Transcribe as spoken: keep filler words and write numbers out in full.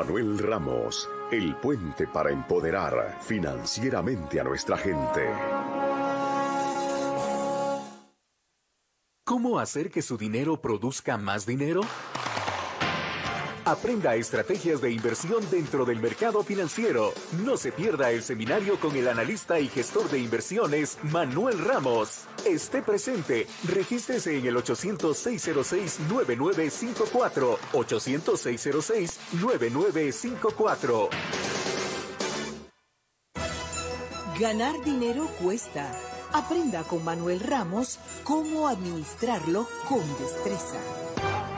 Manuel Ramos, el puente para empoderar financieramente a nuestra gente. ¿Cómo hacer que su dinero produzca más dinero? Aprenda estrategias de inversión dentro del mercado financiero. No se pierda el seminario con el analista y gestor de inversiones Manuel Ramos. Esté presente. Regístrese en el ochocientos, seiscientos seis, nueve nueve cinco cuatro. ochocientos, seiscientos seis, nueve nueve cinco cuatro. Ganar dinero cuesta. Aprenda con Manuel Ramos cómo administrarlo con destreza.